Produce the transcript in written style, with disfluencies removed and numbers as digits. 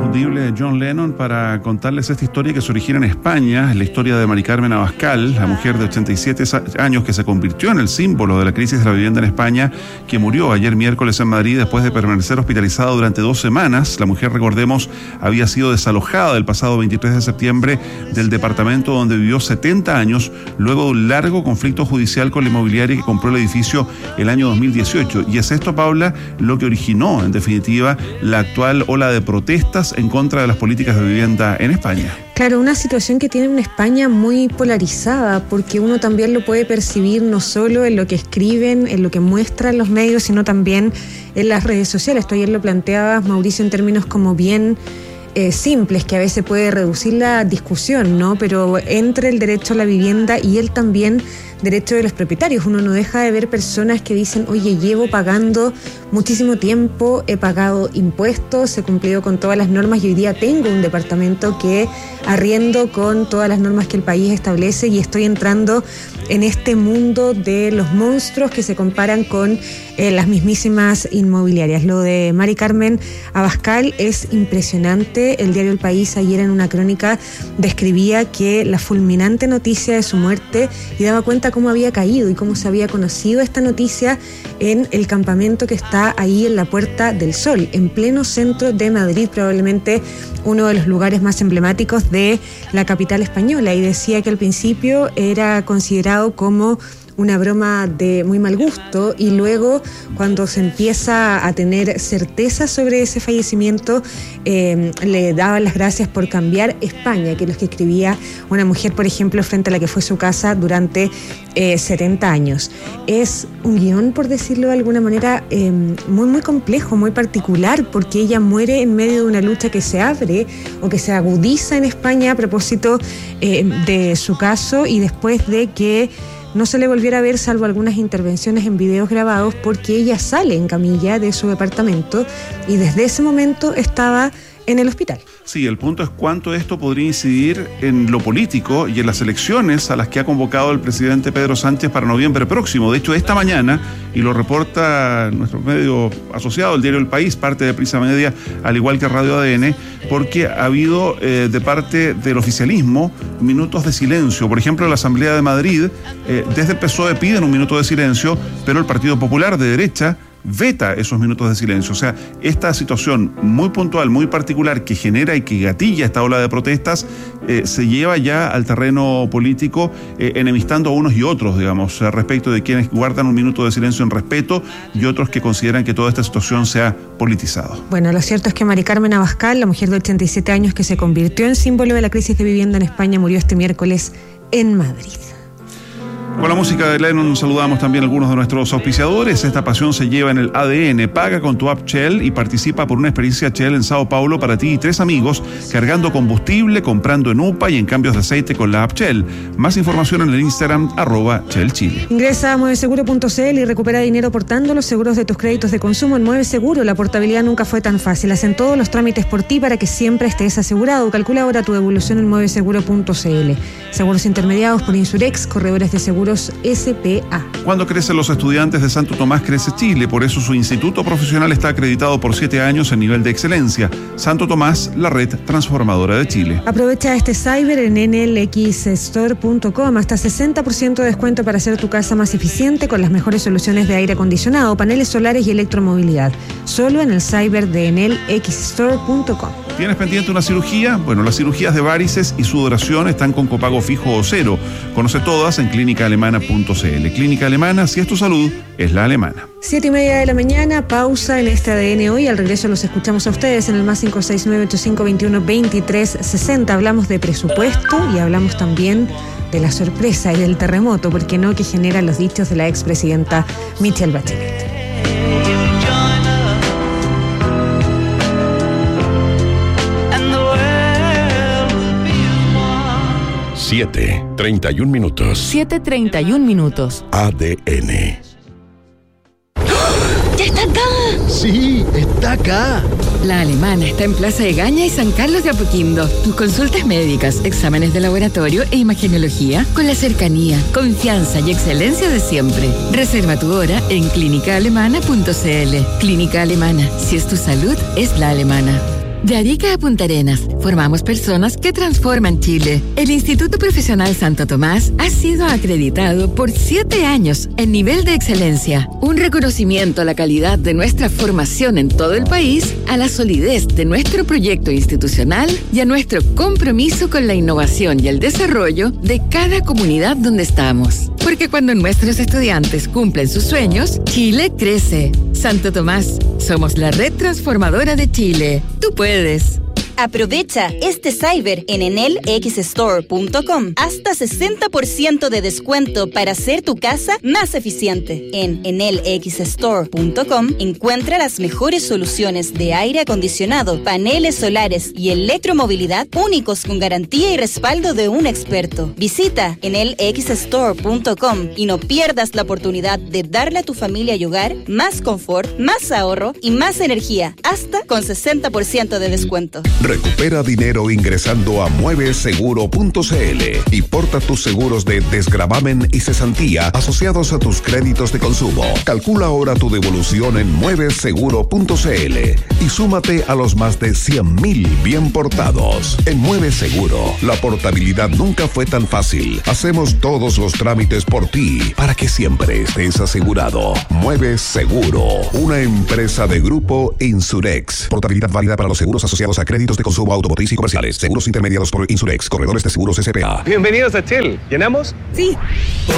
inconfundible John Lennon para contarles esta historia que se origina en España, la historia de Mari Carmen Abascal, la mujer de 87 años que se convirtió en el símbolo de la crisis de la vivienda en España, que murió ayer miércoles en Madrid después de permanecer hospitalizada durante 2 semanas. La mujer, recordemos, había sido desalojada el pasado 23 de septiembre del departamento donde vivió 70 años, luego de un largo conflicto judicial con la inmobiliaria que compró el edificio el año 2018. Y es esto, Paula, lo que originó, en definitiva, la actual ola de protestas en contra de las políticas de vivienda en España. Claro, una situación que tiene una España muy polarizada, porque uno también lo puede percibir no solo en lo que escriben, en lo que muestran los medios, sino también en las redes sociales. Tú ayer lo planteabas, Mauricio, en términos como bien simples, que a veces puede reducir la discusión, ¿no? Pero entre el derecho a la vivienda y el también derecho de los propietarios, uno no deja de ver personas que dicen, oye, llevo pagando muchísimo tiempo, he pagado impuestos, he cumplido con todas las normas y hoy día tengo un departamento que arriendo con todas las normas que el país establece y estoy entrando en este mundo de los monstruos que se comparan con las mismísimas inmobiliarias. Lo de Mari Carmen Abascal es impresionante. El diario El País ayer en una crónica describía que la fulminante noticia de su muerte y daba cuenta cómo había caído y cómo se había conocido esta noticia en el campamento que está ahí en la Puerta del Sol, en pleno centro de Madrid, probablemente uno de los lugares más emblemáticos de la capital española, y decía que al principio era considerado como una broma de muy mal gusto y luego cuando se empieza a tener certeza sobre ese fallecimiento le daban las gracias por cambiar España, que es lo que escribía una mujer, por ejemplo, frente a la que fue su casa durante 70 años. Es un guión, por decirlo de alguna manera, muy muy complejo, muy particular, porque ella muere en medio de una lucha que se abre o que se agudiza en España a propósito de su caso y después de que no se le volviera a ver salvo algunas intervenciones en videos grabados, porque ella sale en camilla de su departamento y desde ese momento estaba en el hospital. Sí, el punto es cuánto esto podría incidir en lo político y en las elecciones a las que ha convocado el presidente Pedro Sánchez para noviembre próximo. De hecho, esta mañana, y lo reporta nuestro medio asociado, el diario El País, parte de Prisa Media, al igual que Radio ADN, porque ha habido de parte del oficialismo minutos de silencio. Por ejemplo, en la Asamblea de Madrid, desde el PSOE piden un minuto de silencio, pero el Partido Popular de derecha veta esos minutos de silencio. O sea, esta situación muy puntual, muy particular, que genera y que gatilla esta ola de protestas, se lleva ya al terreno político, enemistando a unos y otros, digamos, respecto de quienes guardan un minuto de silencio en respeto y otros que consideran que toda esta situación se ha politizado. Bueno, lo cierto es que Mari Carmen Abascal, la mujer de 87 años que se convirtió en símbolo de la crisis de vivienda en España, murió este miércoles en Madrid. Con la música de Lennon saludamos también a algunos de nuestros auspiciadores. Esta pasión se lleva en el ADN. Paga con tu app Shell y participa por una experiencia Shell en Sao Paulo para ti y 3 amigos, cargando combustible, comprando en UPA y en cambios de aceite con la app Shell. Más información en el Instagram @ShellChile. Ingresa a mueveseguro.cl y recupera dinero portando los seguros de tus créditos de consumo en Mueve Seguro. La portabilidad nunca fue tan fácil. Hacen todos los trámites por ti para que siempre estés asegurado. Calcula ahora tu devolución en mueveseguro.cl. Seguros intermediados por Insurex, corredores de seguros SPA. Cuando crecen los estudiantes de Santo Tomás, crece Chile. Por eso su instituto profesional está acreditado por 7 años en nivel de excelencia. Santo Tomás, la red transformadora de Chile. Aprovecha este cyber en nlxstore.com. Hasta 60% de descuento para hacer tu casa más eficiente con las mejores soluciones de aire acondicionado, paneles solares y electromovilidad. Solo en el cyber de nlxstore.com. ¿Tienes pendiente una cirugía? Bueno, las cirugías de varices y sudoración están con copago fijo o cero. Conoce todas en clínicaalemana.cl. Clínica Alemana, si es tu salud, es la alemana. 7:30 de la mañana, pausa en este ADN hoy. Al regreso los escuchamos a ustedes en el más 569-8521-2360. Hablamos de presupuesto y hablamos también de la sorpresa y del terremoto, ¿por qué no?, que generan los dichos de la expresidenta Michelle Bachelet. 7:31 minutos. 7:31 minutos. ADN. ¡Ya está acá! Sí, está acá. La Alemana está en Plaza de Gaña y San Carlos de Apoquindo. Tus consultas médicas, exámenes de laboratorio e imagenología con la cercanía, confianza y excelencia de siempre. Reserva tu hora en clínicaalemana.cl. Clínica Alemana. Si es tu salud, es la alemana. De Arica a Punta Arenas, formamos personas que transforman Chile. El Instituto Profesional Santo Tomás ha sido acreditado por 7 años en nivel de excelencia. Un reconocimiento a la calidad de nuestra formación en todo el país, a la solidez de nuestro proyecto institucional y a nuestro compromiso con la innovación y el desarrollo de cada comunidad donde estamos. Porque cuando nuestros estudiantes cumplen sus sueños, Chile crece. Santo Tomás, somos la red transformadora de Chile. Tú puedes. Aprovecha este cyber en enelxstore.com. Hasta 60% de descuento para hacer tu casa más eficiente. En enelxstore.com encuentra las mejores soluciones de aire acondicionado, paneles solares y electromovilidad únicos con garantía y respaldo de un experto. Visita enelxstore.com y no pierdas la oportunidad de darle a tu familia y hogar más confort, más ahorro y más energía, hasta con 60% de descuento. Recupera dinero ingresando a mueveseguro.cl y porta tus seguros de desgravamen y cesantía asociados a tus créditos de consumo. Calcula ahora tu devolución en mueveseguro.cl y súmate a los más de 100.000 bien portados. En Mueve Seguro, la portabilidad nunca fue tan fácil. Hacemos todos los trámites por ti para que siempre estés asegurado. Mueve Seguro, una empresa de Grupo Insurex. Portabilidad válida para los seguros asociados a créditos de consumo automotriz y comerciales. Seguros intermediados por Insurex. Corredores de seguros S.p.A. Bienvenidos a Shell. ¿Llenamos? Sí.